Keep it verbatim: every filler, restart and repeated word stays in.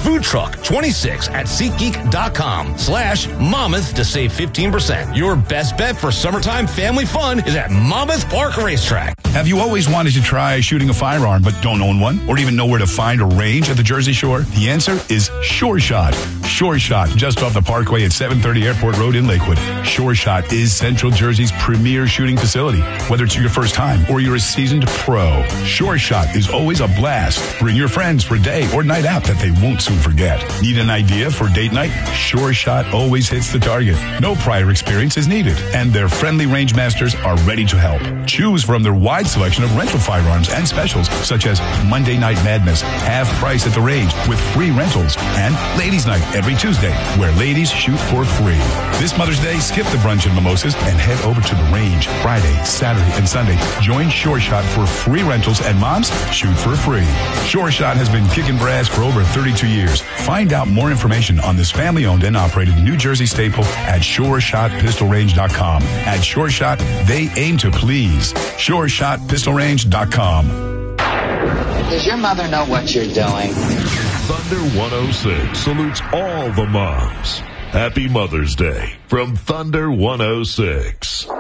food truck twenty-six at SeatGeek.com slash Monmouth to save fifteen percent. Your best bet for summertime family fun is at Monmouth Park Racetrack. Have you always wanted to try shooting a firearm but don't own one, or even know where to find a range at the Jersey Shore? The answer is Sure Shot. Sure Shot, just off the Parkway at seven thirty Airport Road in Lakewood. Sure Shot is Central Jersey's premier shooting facility. Whether it's your first time or you're a seasoned pro, Sure Shot is always a blast. Bring your friends for a day or night out that they won't soon forget. Need an idea for date night? Sure Shot always hits the target. No prior experience is needed, and their friendly range masters are ready to help. Choose from their wide selection of rental firearms and specials, such as Monday Night Madness, half price at the range with free rentals, and Ladies Night every Tuesday, where ladies shoot for free. This Mother's Day, skip the brunch and mimosas and head over to the range Friday, Saturday, and Sunday. Join Sure Shot for free rentals, and moms shoot for free. Sure Shot has been kicking brass for over thirty-two years. Find out more information on this family-owned and operated New Jersey staple at Sure Shot Pistol Range dot com. At Sure Shot, they aim to please. Sure Shot Pistol Range dot com. Does your mother know what you're doing? Thunder one oh six salutes all the moms. Happy Mother's Day from Thunder one oh six.